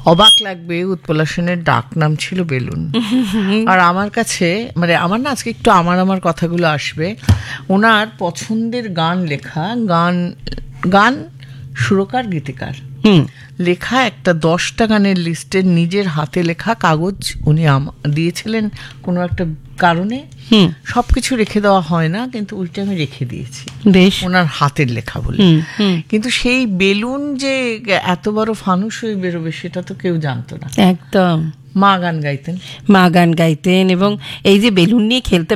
অবাক লাগবে, উৎপলা সেনের ডাক নাম ছিল বেলুন। আর আমার কাছে মানে আমার না আজকে একটু আমার কথাগুলো আসবে। ওনার পছন্দের গান লেখা, গান সুরকার গীতিকার লেখা একটা 10টা গানের লিস্টের নিজের হাতে লেখা কাগজ উনি দিয়েছিলেন কোনো একটা কারণে। সবকিছু রেখে দেওয়া হয় না, কিন্তু ওইটা আমি রেখে দিয়েছি, বেশ ওনার হাতের লেখা বলে। কিন্তু সেই বেলুন যে এত বড় ফানুস হয়ে বেরোবে সেটা তো কেউ জানতো না। একদম। মা গান গাইতেন এবং এই যে বেলুন নিয়ে খেলতে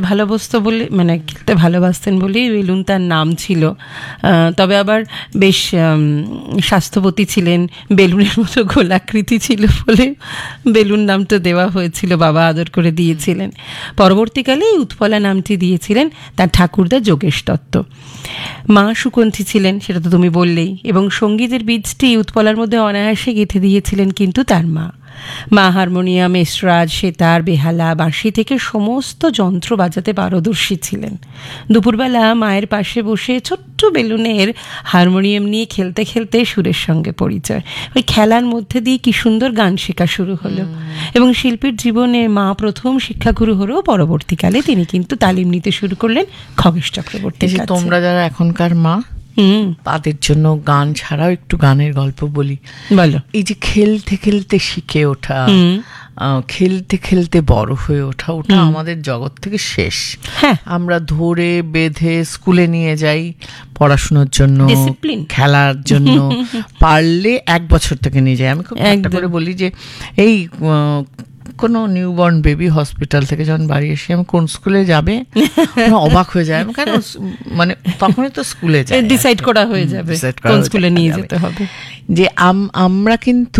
ভালোবাসতেন বলেই বেলুন তার নাম ছিল। তবে আবার বেশ স্বাস্থ্যবতী ছিলেন, বেলুনের মতো গোলাকৃতি ছিল বলে বেলুন নামটা দেওয়া হয়েছিল, বাবা আদর করে দিয়েছিলেন। পরবর্তীকালে এই উৎপলা নামটি দিয়েছিলেন তার ঠাকুরদা যোগেশ দত্ত। মা সুকন্ঠী ছিলেন, সেটা তো তুমি বললেই, এবং সঙ্গীতের বীজটি উৎপলার মধ্যে অনায়াসে গেঁথে দিয়েছিলেন কিন্তু তার মা। হারমোনিয়াম, এসরাজ, সেতার, বেহালা, বাঁশি থেকে সমস্ত যন্ত্র বাজাতে পারদর্শী ছিলেন। দুপুরবেলা মায়ের পাশে বসে ছোট্ট বেলুনের হারমোনিয়াম নিয়ে খেলতে খেলতে সুরের সঙ্গে পরিচয়। ওই খেলার মধ্যে দিয়ে কি সুন্দর গান শেখা শুরু হলো। এবং শিল্পীর জীবনে মা প্রথম শিক্ষাগুরু হলেও পরবর্তীকালে তিনি কিন্তু তালিম নিতে শুরু করলেন খগেশ চক্রবর্তী। তোমরা যারা এখনকার মা, তাদের জন্য গান ছাড়াও একটু গানের গল্প বলি। বলো। এই যে খেলতে খেলতে শিখে ওঠা, খেলতে খেলতে বড় হয়ে ওঠা, ওটা আমাদের জগৎ থেকে শেষ। আমরা ধরে বেঁধে স্কুলে নিয়ে যাই পড়াশোনার জন্য, খেলার জন্য, পারলে 1 বছর থেকে নিয়ে যাই। আমি খুব একটা করে বলি যে এই কোনো নিউবর্ন বেবি হসপিটাল থেকে যখন বাড়ি এসে আমি কোন স্কুলে যাবে অবাক হয়ে যায়। কেন মানে তখনই তো স্কুলে যাই, ডিসাইড করা হয়ে যাবে কোন স্কুলে নিয়ে যেতে হবে। যে আমরা কিন্তু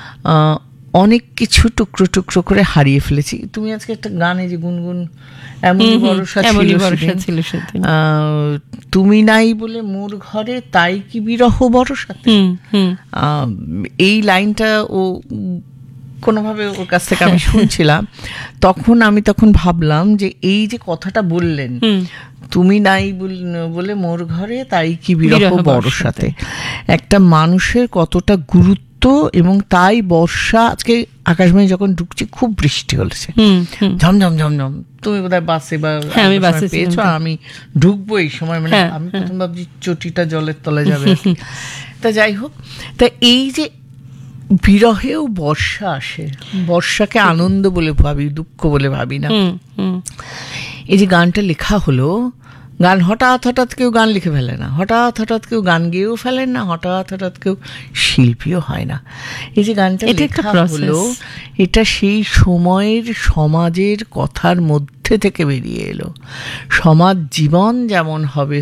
অনেক কিছু টুকরো টুকরো করে হারিয়ে ফেলেছি। তুমি আজকে একটা গানে যে গুনগুন এমনই বর্ষা ছিল সেদিন, তুমি নাই বলে মোর ঘরে তাই কি বিরহ বর্ষাতে, এই লাইনটা ও কোনোভাবে ওর কাছ থেকে আমি শুনছিলাম, তখন ভাবলাম যে এই যে কথাটা বললেন, তুমি নাই বলে মোর ঘরে তাই কি বিরহ বর্ষাতে, একটা মানুষের কতটা গুরুত্ব। এবং তাই বর্ষা, আজকে আকাশবাণী যখন ঢুকছি খুব বৃষ্টি হয়েছে, ঝমঝম ঝমঝম। তুমি বোধহয় বাসে বা পেয়েছো, আমি ঢুকবো এই সময়, মানে আমি প্রথম ভাবছি চটিটা জলের তলায় যাবে। তা যাই হোক, তা এই যে বিরহেও বর্ষা আসে, বর্ষাকে আনন্দ বলে ভাবি, দুঃখ বলে ভাবি না। এই যে গানটা লেখা হলো, গান হঠাৎ কেউ গান লিখে ফেলে না, হঠাৎ কেউ গান গেয়েও ফেলেন না, হঠাৎ কেউ শিল্পীও হয় না। এই যে গানটা লেখা হলো, এটা সেই সময়ের সমাজের কথার মধ্যে থেকে বেরিয়ে এলো। সমাজ জীবন যেমন হবে,